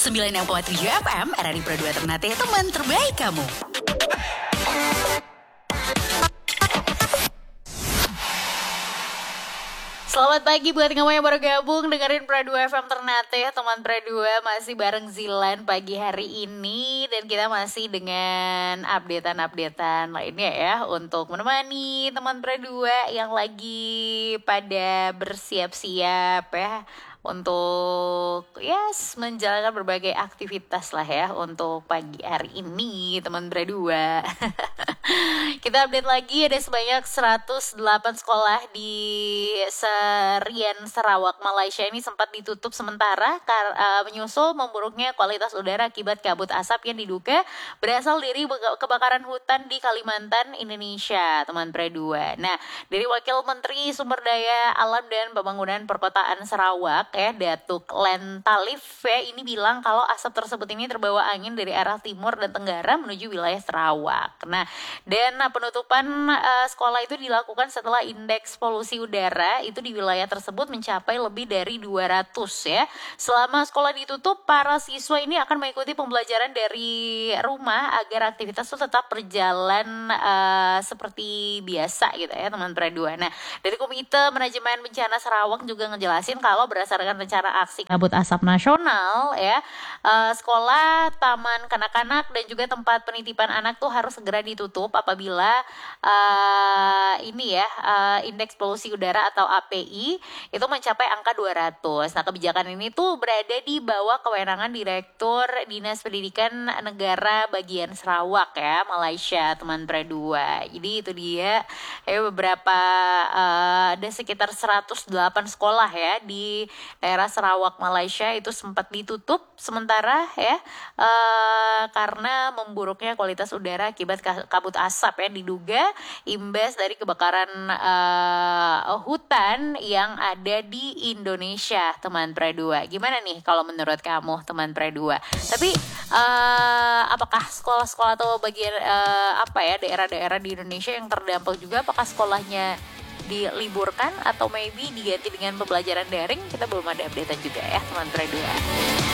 96,7 FM, RRI Pro 2 Ternate, teman terbaik kamu. Selamat pagi buat kamu yang baru gabung dengerin Pro 2 FM Ternate, teman Pro 2 masih bareng Zilan pagi hari ini. Dan kita masih dengan updatean lainnya ya, untuk menemani teman Pro 2 yang lagi pada bersiap-siap ya, untuk menjalankan berbagai aktivitas lah ya untuk pagi hari ini teman berdua. Kita update lagi, ada sebanyak 108 sekolah di Serian Sarawak, Malaysia ini sempat ditutup sementara menyusul memburuknya kualitas udara akibat kabut asap yang diduga berasal dari kebakaran hutan di Kalimantan, Indonesia, teman berdua. Nah, dari Wakil Menteri Sumber Daya Alam dan Pembangunan Perkotaan Sarawak ya, Datuk Len Talif ya, ini bilang kalau asap tersebut ini terbawa angin dari arah timur dan tenggara menuju wilayah Sarawak. Nah, dan penutupan sekolah itu dilakukan setelah indeks polusi udara itu di wilayah tersebut mencapai lebih dari 200 ya. Selama sekolah ditutup, para siswa ini akan mengikuti pembelajaran dari rumah agar aktivitas itu tetap berjalan seperti biasa gitu ya, teman Predua. Nah, dari Komite Manajemen Bencana Sarawak juga ngejelasin kalau berdasarkan rencana aksi kabut asap nasional ya, sekolah, taman kanak-kanak dan juga tempat penitipan anak tuh harus segera ditutup apabila indeks polusi udara atau API itu mencapai angka 200. Nah, kebijakan ini tuh berada di bawah kewenangan Direktur Dinas Pendidikan Negara bagian Sarawak ya, Malaysia, teman Predua. Jadi itu dia beberapa ada sekitar 108 sekolah ya di daerah Sarawak, Malaysia itu sempat ditutup sementara ya, karena memburuknya kualitas udara akibat kabut asap ya, diduga imbas dari kebakaran hutan yang ada di Indonesia, teman Predua. Gimana nih kalau menurut kamu, teman Predua? Tapi apakah sekolah-sekolah atau bagian daerah-daerah di Indonesia yang terdampak juga, apakah sekolahnya diliburkan atau maybe diganti dengan pembelajaran daring? Kita belum ada update juga ya, teman Predua.